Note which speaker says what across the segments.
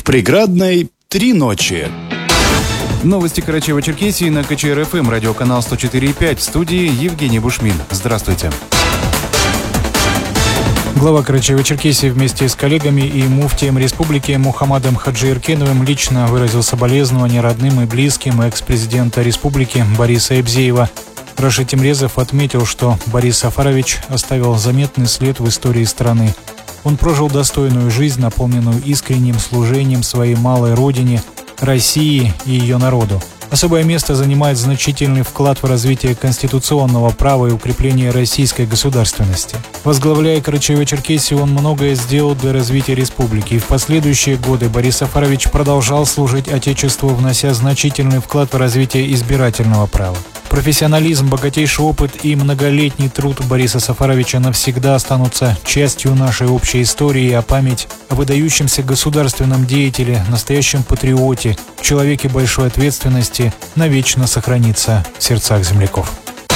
Speaker 1: Преградной 3 ночи.
Speaker 2: Новости Карачаево-Черкесии на КЧР-ФМ, радиоканал 104.5, в студии Евгений Бушмин. Здравствуйте.
Speaker 3: Глава Карачаево-Черкесии вместе с коллегами и муфтием республики Мухаммадом Хаджиеркеновым лично выразил соболезнования родным и близким экс-президента республики Бориса Эбзеева. Рашид Тимрезов отметил, что Борис Сафарович оставил заметный след в истории страны. Он прожил достойную жизнь, наполненную искренним служением своей малой родине, России и ее народу. Особое место занимает значительный вклад в развитие конституционного права и укрепление российской государственности. Возглавляя Карачаево-Черкесию, он многое сделал для развития республики, и в последующие годы Борис Сафарович продолжал служить Отечеству, внося значительный вклад в развитие избирательного права. Профессионализм, богатейший опыт и многолетний труд Бориса Сафаровича навсегда останутся частью нашей общей истории, а память о выдающемся государственном деятеле, настоящем патриоте, человеке большой ответственности навечно сохранится в сердцах земляков.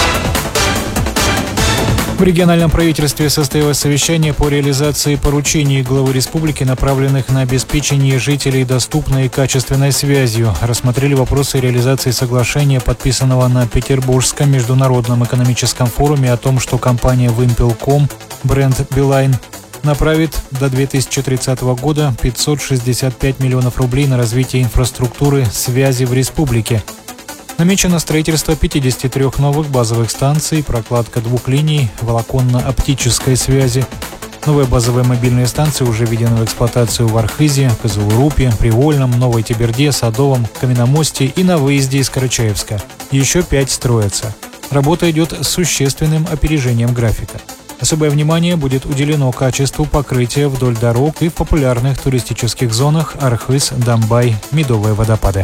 Speaker 3: В региональном правительстве состоялось совещание по реализации поручений главы республики, направленных на обеспечение жителей доступной и качественной связью. Рассмотрели вопросы реализации соглашения, подписанного на Петербургском международном экономическом форуме о том, что компания Вимпелком, бренд Билайн, направит до 2030 года 565 миллионов рублей на развитие инфраструктуры связи в республике. Намечено строительство 53 новых базовых станций, прокладка 2 линий волоконно-оптической связи. Новые базовые мобильные станции уже введены в эксплуатацию в Архизе, Кызылурупе, Привольном, Новой Теберде, Садовом, Каменномосте и на выезде из Карачаевска. Еще 5 строятся. Работа идет с существенным опережением графика. Особое внимание будет уделено качеству покрытия вдоль дорог и в популярных туристических зонах Архыз, Дамбай, Медовые водопады.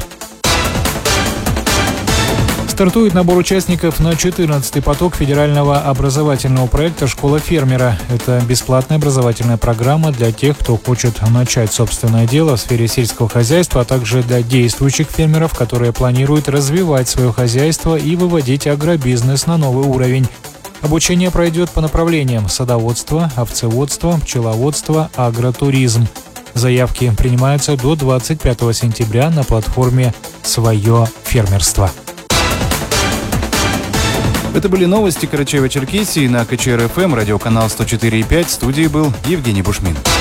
Speaker 3: Стартует набор участников на 14-й поток федерального образовательного проекта «Школа фермера». Это бесплатная образовательная программа для тех, кто хочет начать собственное дело в сфере сельского хозяйства, а также для действующих фермеров, которые планируют развивать свое хозяйство и выводить агробизнес на новый уровень. Обучение пройдет по направлениям садоводство, овцеводство, пчеловодство, агротуризм. Заявки принимаются до 25 сентября на платформе «Свое фермерство».
Speaker 2: Это были новости Карачаево-Черкесии на КЧР-ФМ, радиоканал 104.5, в студии был Евгений Бушмин.